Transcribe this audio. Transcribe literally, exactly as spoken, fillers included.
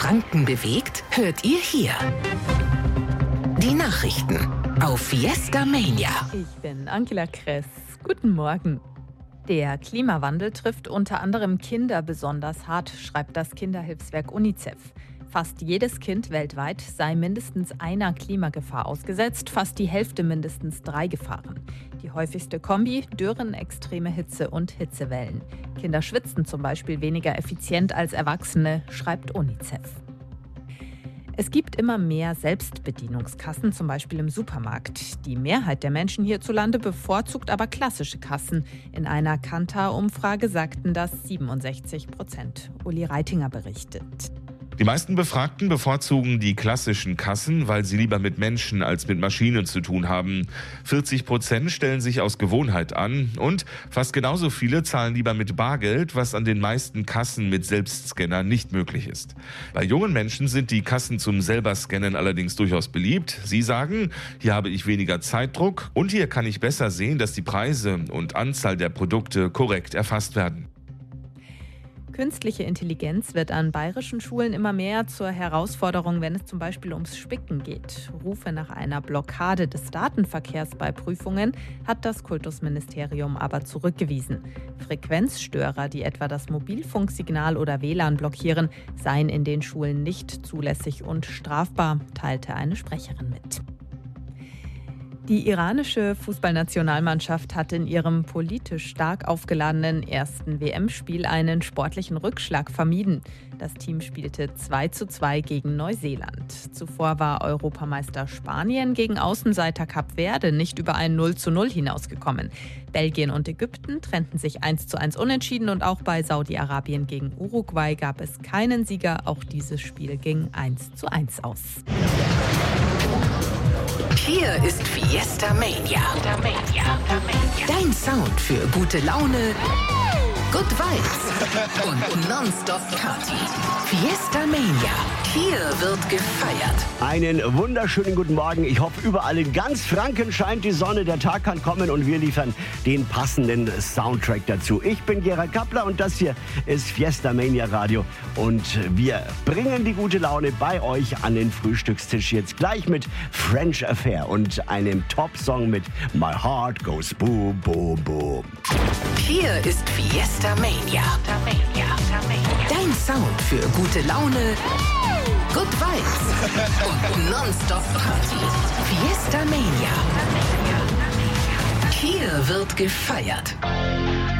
Franken bewegt, hört ihr hier. Die Nachrichten auf Fiesta Mania. Ich bin Angela Kress. Guten Morgen. Der Klimawandel trifft unter anderem Kinder besonders hart, schreibt das Kinderhilfswerk UNICEF. Fast jedes Kind weltweit sei mindestens einer Klimagefahr ausgesetzt, fast die Hälfte mindestens drei Gefahren. Die häufigste Kombi: Dürren, extreme Hitze und Hitzewellen. Kinder schwitzen zum Beispiel weniger effizient als Erwachsene, schreibt UNICEF. Es gibt immer mehr Selbstbedienungskassen, zum Beispiel im Supermarkt. Die Mehrheit der Menschen hierzulande bevorzugt aber klassische Kassen. In einer Kantar-Umfrage sagten das siebenundsechzig Prozent. Uli Reitinger berichtet. Die meisten Befragten bevorzugen die klassischen Kassen, weil sie lieber mit Menschen als mit Maschinen zu tun haben. vierzig Prozent stellen sich aus Gewohnheit an und fast genauso viele zahlen lieber mit Bargeld, was an den meisten Kassen mit Selbstscanner nicht möglich ist. Bei jungen Menschen sind die Kassen zum Selber-Scannen allerdings durchaus beliebt. Sie sagen, hier habe ich weniger Zeitdruck und hier kann ich besser sehen, dass die Preise und Anzahl der Produkte korrekt erfasst werden. Künstliche Intelligenz wird an bayerischen Schulen immer mehr zur Herausforderung, wenn es zum Beispiel ums Spicken geht. Rufe nach einer Blockade des Datenverkehrs bei Prüfungen hat das Kultusministerium aber zurückgewiesen. Frequenzstörer, die etwa das Mobilfunksignal oder W L A N blockieren, seien in den Schulen nicht zulässig und strafbar, teilte eine Sprecherin mit. Die iranische Fußballnationalmannschaft hat in ihrem politisch stark aufgeladenen ersten W M-Spiel einen sportlichen Rückschlag vermieden. Das Team spielte zwei zu zwei gegen Neuseeland. Zuvor war Europameister Spanien gegen Außenseiter Kap Verde nicht über ein null zu null hinausgekommen. Belgien und Ägypten trennten sich eins zu eins unentschieden und auch bei Saudi-Arabien gegen Uruguay gab es keinen Sieger. Auch dieses Spiel ging eins zu eins aus. Hier ist Fiesta Mania. Dein Sound für gute Laune, Good Vibes und Nonstop Party. Fiesta Mania. Hier wird gefeiert. Einen wunderschönen guten Morgen. Ich hoffe, überall in ganz Franken scheint die Sonne. Der Tag kann kommen und wir liefern den passenden Soundtrack dazu. Ich bin Gerald Kappler und das hier ist Fiesta Mania Radio. Und wir bringen die gute Laune bei euch an den Frühstückstisch. Jetzt gleich mit French Affair und einem Top-Song mit My Heart Goes Boom, Boom, Boom. Hier ist Fiesta Mania. Dein Sound für gute Laune, Good Vibes und Nonstop Party. Fiesta Mania. Hier wird gefeiert.